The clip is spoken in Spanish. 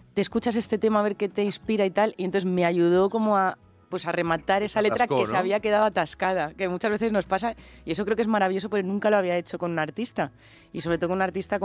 te escuchas este tema a ver qué te inspira y tal, y entonces me ayudó como a rematar esa letra atascó, que ¿no? se había quedado atascada, que muchas veces nos pasa, y eso creo que es maravilloso porque nunca lo había hecho con un artista, y sobre todo con un artista